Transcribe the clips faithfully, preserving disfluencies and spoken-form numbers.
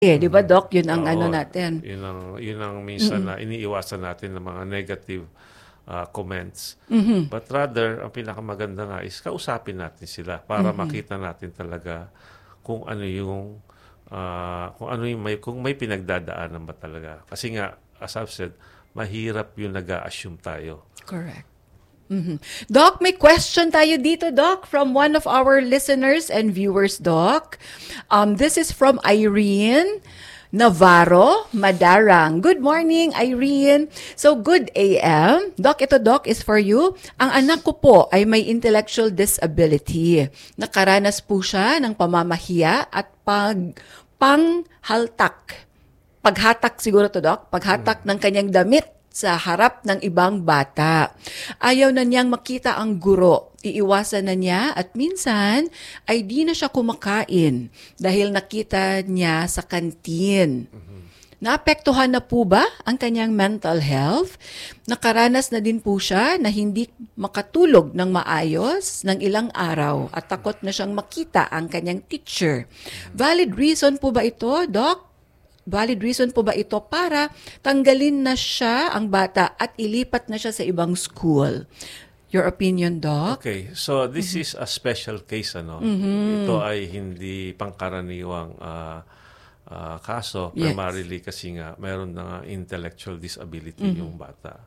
Eh, 'di ba, Mhm. Doc? Yun ang ano Oo, natin. yun ang, yun ang minsan Mm. na iniiwasan natin ng mga negative ah, comments. Mhm. But rather, ang pinakamaganda nga is kausapin natin sila para Mhm. makita natin talaga kung ano yung ah, kung ano yung may kung may pinagdadaanan ba talaga. Kasi nga, as I've said, mahirap yung nag-a-assume tayo. Correct. Mhm. Doc, may question tayo dito, Doc, from one of our listeners and viewers, Doc. Um, this is from Irene Navarro Madarang. Good morning, Irene. So, good A M. Doc, ito, Doc, is for you. Ang anak ko po ay may intellectual disability. Nakaranas po siya ng pamamahiya at pag panghaltak. Paghatak siguro to, Doc, paghatak ng kanyang damit sa harap ng ibang bata. Ayaw na niyang makita ang guro. Iiwasan na niya at minsan ay di na siya kumakain dahil nakita niya sa kantin. Naapektuhan na po ba ang kanyang mental health? Nakaranas na din po siya na hindi makatulog ng maayos ng ilang araw at takot na siyang makita ang kanyang teacher. Valid reason po ba ito, Doc? Valid reason po ba ito para tanggalin na siya ang bata at ilipat na siya sa ibang school? Your opinion, Doc? Okay, so this is a special case, ano? Ito ay hindi pangkaraniwang ah, ah, kaso, Yes. primarily kasi nga meron na nga intellectual disability yung bata.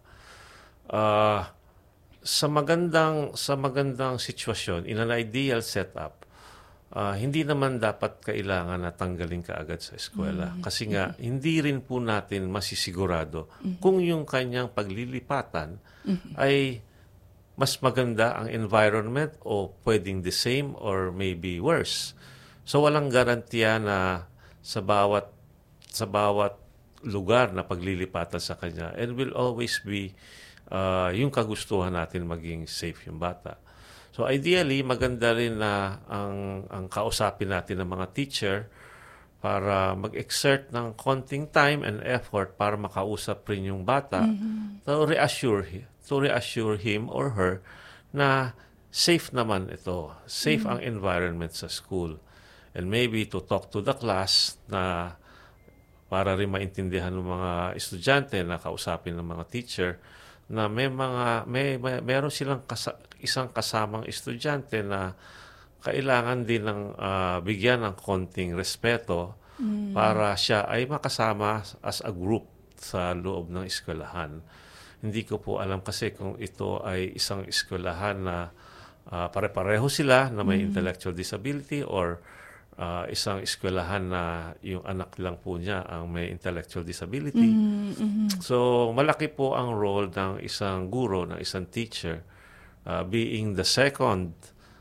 Ah, sa magandang sa magandang sitwasyon, in an ideal setup, ah, hindi naman dapat kailangan na tanggalin kaagad sa eskwela. Kasi nga, hindi rin po natin masisigurado kung yung kanyang paglilipatan ay mas maganda ang environment o pwedeng the same or maybe worse. So walang garantiya na sa bawat sa bawat lugar na paglilipatan sa kanya, and will always be uh, yung kagustuhan natin maging safe yung bata. So ideally, maganda rin na ang, ang kausapin natin ng mga teacher para mag-exert ng konting time and effort para makausap rin yung bata to reassure hi- to reassure him or her na safe naman ito. Safe ang environment sa school. And maybe to talk to the class na para rin maintindihan ng mga estudyante na kausapin ng mga teacher na may mga may, may meron silang kasa, isang kasamang estudyante na kailangan din ng ah, bigyan ng konting respeto para siya ay makasama as a group sa loob ng eskwelahan. Hindi ko po alam kasi kung ito ay isang eskwelahan na ah, pare-pareho sila na may intellectual disability or ah, isang eskwelahan na yung anak lang po niya ang may intellectual disability. So, malaki po ang role ng isang guro, ng isang teacher, uh, being the second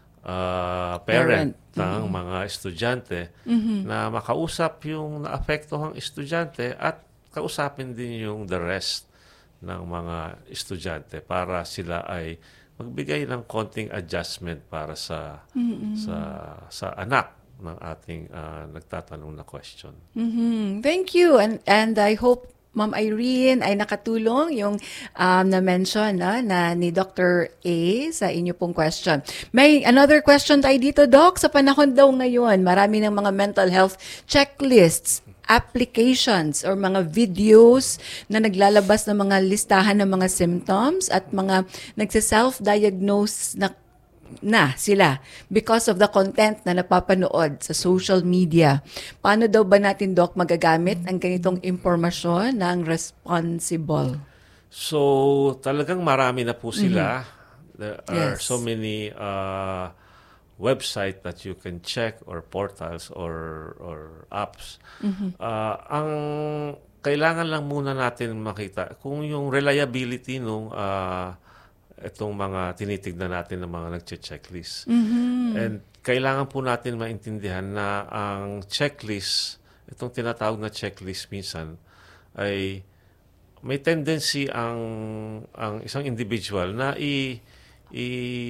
uh, parent Parent. ng mga estudyante na makausap yung naapektuhang estudyante at kausapin din yung the rest ng mga estudyante para sila ay magbigay ng konting adjustment para sa sa sa anak ng ating uh, nagtatanong na question. Mhm. Thank you. And and I hope Ma'am Irene ay nakatulong yung um, na-mention na, na ni Doctor A sa inyo pong question. May another question tayo dito, Doc. Sa panahon daw ngayon, marami ng mga mental health checklists, applications, or mga videos na naglalabas ng mga listahan ng mga symptoms at mga nagsiself-diagnose na na sila because of the content na napapanood sa social media. Paano daw ba natin, Doc, magagamit ang ganitong impormasyon ng responsible? So, talagang marami na po sila. There are so Yes. many uh, website that you can check or portals or or apps. Uh, ang kailangan lang muna natin makita kung yung reliability nung uh, itong mga tinitignan natin ng mga nagche-checklist. And kailangan po natin maintindihan na ang checklist, itong tinatawag na checklist minsan, ay may tendency ang ang isang individual na i i,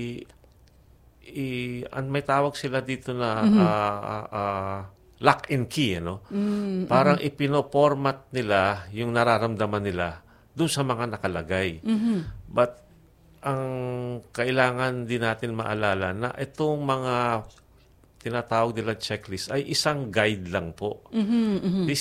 i an may tawag sila dito na ah, ah, ah, lock and key, ano? Parang ipino-format nila yung nararamdaman nila doon sa mga nakalagay. But ang kailangan din natin maalala na itong mga tinatawag nila checklist ay isang guide lang po. This